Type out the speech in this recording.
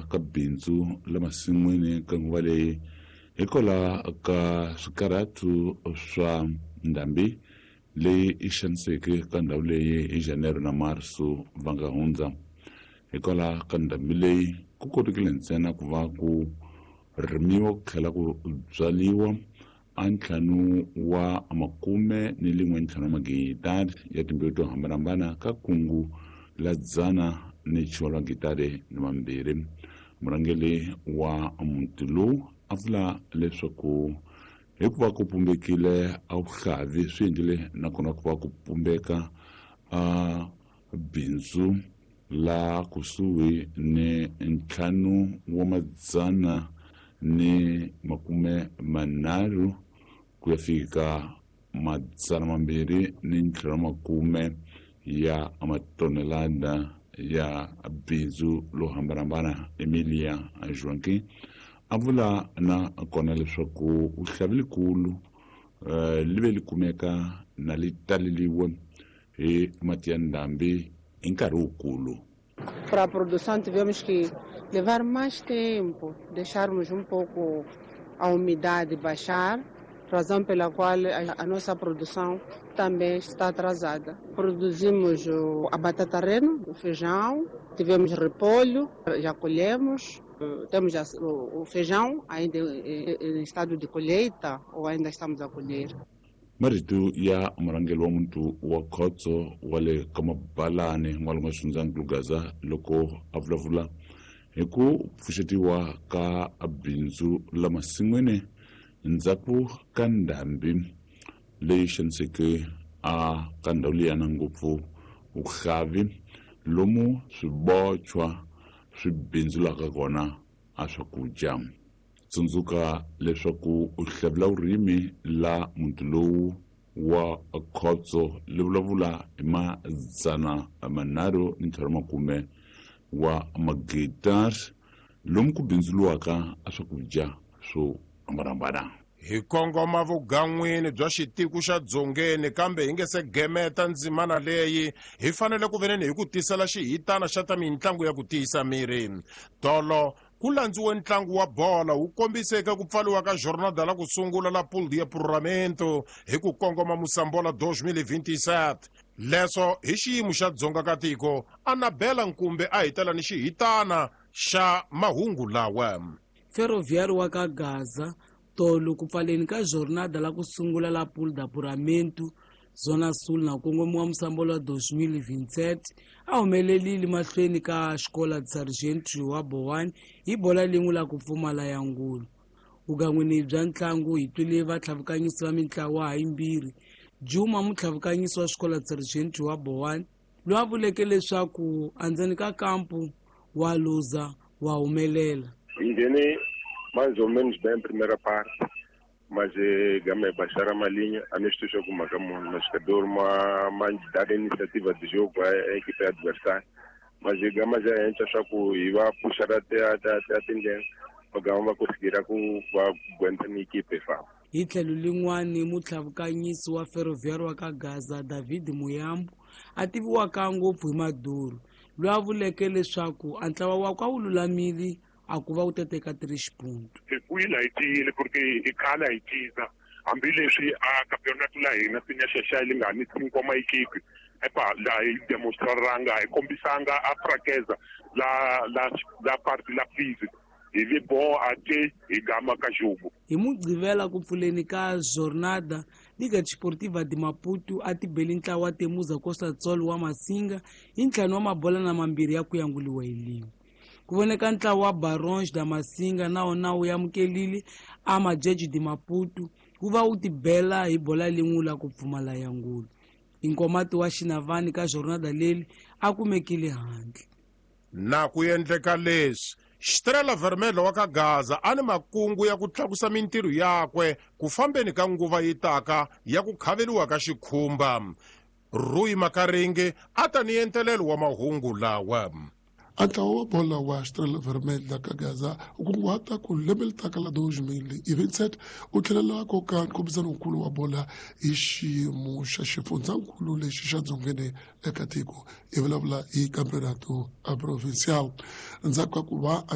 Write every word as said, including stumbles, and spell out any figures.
ka bindzu lamasin'wini ka nguva leyi hikola ka swikarhatu swa ndhambi leyi i xaniseke ka ndhawu leyi hi Janeiro na Marso va nga hundza. Hikola ka ndhambi leyi ku kotekile ntsena ku va ku rimiwa ku tlhela ku byaliwa a ntlhanu wa makume ni limwe ntlhanu wa magitari ya timbewu to hambanahambana ka kungu la dzana ni chiwala gitari ni mambirhi. Murhangeri wa muti lowu a vula leswaku hikuva ku pumbekile a vuhlavi swi endlile nakona ku va ku pumbeka a bindzu la kusuhi ni ntlhanu wa madzana ni makume manharhu ku ya fika madzana mambirhi ni ntlhanu wa makume ya matonelada ya bindzu lo hambanahambana. Emilia Joaquim a vula na kona leswaku vuhlavi likulu uh, li ve li kumeka na li taleliwe hi mati ya ndhambi hi nkarhi wukulu. Para a produção tivemos que levar mais tempo, deixarmos um pouco a umidade baixar, razão pela qual a, a nossa produção também está atrasada. Produzimos o, a batata reno, o feijão, tivemos repolho, já colhemos, temos já, o, o feijão ainda em, em estado de colheita ou ainda estamos a colher. Marito ya murhangeri wa muntu wa khotso wa le ka Mabalane n'walungu wa Xifundzankulu Gaza loko a vulavula hi ku pfuxetiwa ka bindzu lamasin'wini ndzhaku ka ndhambi leyi xaniseke a ka ndhawu liyana ngopfu vuhlavi lomu swibochwa swi bindzulaka kona a swakudya. Tsundzuka leswaku u hlavula vurimi la muti lowu wa khotso li vulavula hi madzana manharhu ni ntlhanu wa makume wa magitari lomu ku bindzuluwaka a swakudya swo hambanahambana. Hi kongoma vugan'wini bya xitiku xa dzongeni kambe hi nge se gemeta ndzimana leyi hi fanele ku veneni hi ku tisela xihitana xa ta mitlangu ya ku tiyisa miri. Tolo ku landziwe ntlangu wa bola wu kombiseke ku pfaliwa ka jornada la ku sungula la pool de apuramento hi ku kongoma Musambola twenty twenty-seven. Leswo hi xiyimo xa dzonga ka tiko Anabela Nkumbe a hitela ni xihitana xa mahungu lawa. Ferroviário wa ka Gaza tolo ku pfaleni ka jornada la ku sungula la pool de apuramento Zona Sul na kongomiwa Musambola twenty twenty-seven a humelelile mahlweni ka xikola Sargento wa Bowan hi bola lin'we la ku pfumala ya ngulu. Vugan'wini bya ntlangu hi twile vatlhavukanyisi va mitlawa hayimbirhi. Juma mutlhavukanyisi wa xikola Sargento wa Bowan loyi a vuleke leswaku andzeni ka kampu wa luza wa humelela. Ingene mais ou menos bem primeira parte, mas é game baixar a malinha, a neste jogo magamo no jogador uma uma dada iniciativa de jogo a equipe adversária, mas é game já a gente achou que ia puxar até até até atender, pagava conseguir a com aguentar a equipe fa. Hi tlhelo lin'wani mutlhavukanyisi wa Ferroviário wa ka Gaza David Muyambu a tiviwaka ngopfu hi Maduro loyi a vuleke leswaku a ntlawa wa kwa wu lulamile a ku va u teteka three xipunto. Hikuila hi tiyile porque hi khala hi tiza hambileswi a campeonato la hina sinya xaxa yi nga ni tinkoma ekipi epa la hi demonstraranga hi kombisanga a fraqueza la la la parte la physique hi vi bo ate hi gama ka jogo. Hi mugqivela ku pfuleni ka jornada Liga Desportiva de Maputo a tibeli ntlawa Temuza Costa Sol wa Masinga hi ntlhanu wa mabola na mambirhi ya ku yanguliwa hi lin'we. Ku voneka ntlawa wa Barões da Masinga na wona wu amukelile a Majeje de Maputo ku va wu tibela hi bola lin'we la ku pfumala ya ngulu. Inkomati wa Xinavani ka jornada leli a kumekile handle. Na ku endleka leswi Estrela Vermelha wa ka Gaza a ni makungu ya ku tlakusa mintirho yakwe ku fambeni ka nguva yi taka ya ku khaveliwa ka xikhumba. Rui Makaringe a ta ni entelelo wa mahungu lawa. Ntlawa wa bola wa Estrela Vermelha ka Gaza u kunguhata ku lembe li taka la twenty twenty-seven u tlhelela koka nkombisano nkulu wa bola hi xiyimo xa xifundzankulu lexi xa dzongeni eka tiko i vulavula hi campeonato provincial. Ndzhaku ka ku va